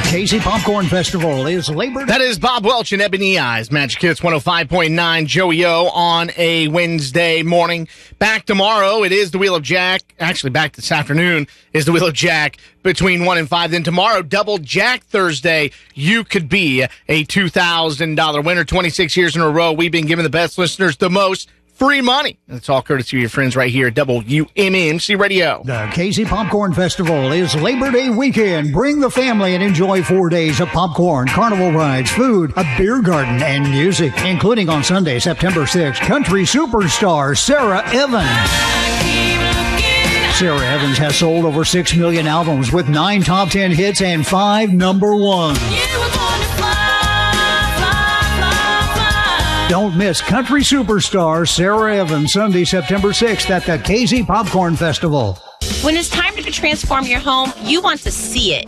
Casey Popcorn Festival is Labor Day. That is Bob Welch and Ebony Eyes. Magic Hits 105.9. Joey O on a Wednesday morning. Back tomorrow. It is the Wheel of Jack. Actually, back this afternoon is the Wheel of Jack between 1 and 5. Then tomorrow, Double Jack Thursday. You could be a $2,000 winner. 26 years in a row, we've been giving the best listeners the most free money. That's all courtesy of your friends right here at WMNC Radio. The Casey Popcorn Festival is Labor Day weekend. Bring the family and enjoy 4 days of popcorn, carnival rides, food, a beer garden, and music, including on Sunday, September 6th, country superstar Sarah Evans. Sarah Evans has sold over 6 million albums with 9 top 10 hits and 5 number ones. Don't miss country superstar Sarah Evans Sunday, September 6th at the Casey Popcorn Festival. When it's time to transform your home, you want to see it.